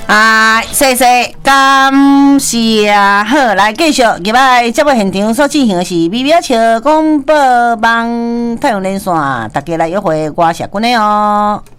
谢谢，感谢。好，来继续，入来节目现场所进行的是美妙笑广播网太阳连线，大家来约会，我是君的哦。